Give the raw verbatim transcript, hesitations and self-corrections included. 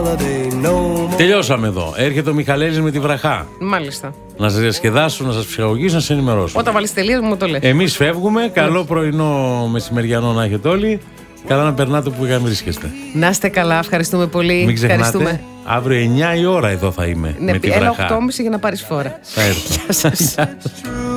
Τελειώσαμε εδώ. Έρχεται ο Μιχαλέλης με τη βραχά. Μάλιστα. Να σας διασκεδάσω, να σας ψυχαγωγήσω, να σας ενημερώσω. Όταν βάλεις τελεία μου το λες. Εμείς φεύγουμε. Καλό πρωινό μεσημεριανό να έχετε όλοι. Καλά να περνάτε που βρίσκεστε. Να είστε καλά, ευχαριστούμε πολύ. Μην ξεχνάτε, ευχαριστούμε. Αύριο εννιά η ώρα εδώ θα είμαι. Ναι, με τη βραχά. έλα οκτώ και μισή για να πάρεις φόρα. Θα έρθω. Γεια σας.